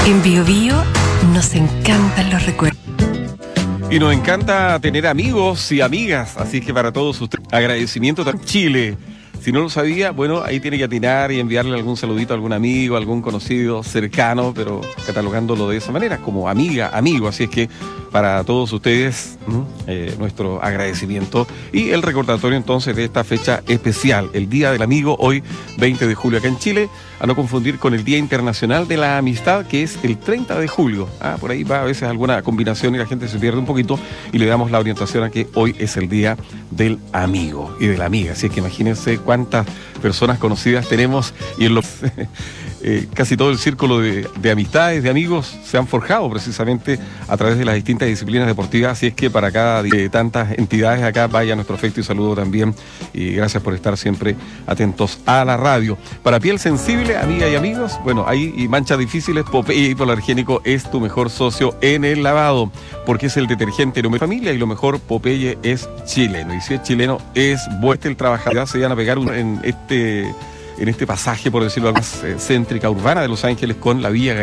En Bio Bio nos encantan los recuerdos. Y nos encanta tener amigos y amigas, así que para todos ustedes, agradecimiento a Chile. Si no lo sabía, bueno, ahí tiene que atinar y enviarle algún saludito a algún amigo, algún conocido cercano, pero catalogándolo de esa manera, como amiga, amigo. Así es que para todos ustedes, nuestro agradecimiento y el recordatorio entonces de esta fecha especial, el Día del Amigo, hoy 20 de julio acá en Chile, a no confundir con el Día Internacional de la Amistad, que es el 30 de julio. Por ahí va a veces alguna combinación y la gente se pierde un poquito y le damos la orientación a que hoy es el Día del Amigo y de la Amiga. Así es que imagínense cuántas personas conocidas tenemos y en los casi todo el círculo de amistades, de amigos, se han forjado precisamente a través de las distintas disciplinas deportivas. Así es que para cada de tantas entidades acá vaya nuestro afecto y saludo también. Y gracias por estar siempre atentos a la radio. Para piel sensible, amigas y amigos, bueno, ahí y manchas difíciles, Popeye Hipoalergénico es tu mejor socio en el lavado, porque es el detergente de familia y lo mejor, Popeye es chileno. Y si es chileno, es bueno. El trabajador se van a pegar en este pasaje, por decirlo algo más, céntrica urbana de Los Ángeles con la Villa